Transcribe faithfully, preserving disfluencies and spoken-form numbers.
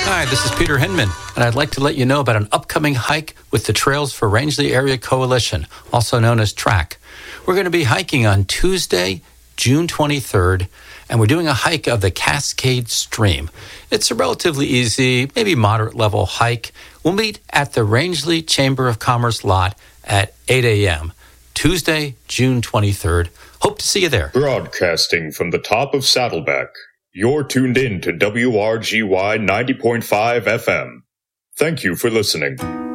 Hi, this is Peter Hinman, and I'd like to let you know about an upcoming hike with the Trails for Rangeley Area Coalition, also known as TRAC. We're going to be hiking on Tuesday, June twenty-third, and we're doing a hike of the Cascade Stream. It's a relatively easy, maybe moderate-level hike. We'll meet at the Rangeley Chamber of Commerce lot at eight a.m., Tuesday, June twenty-third. Hope to see you there. Broadcasting from the top of Saddleback, you're tuned in to W R G Y ninety point five F M. Thank you for listening.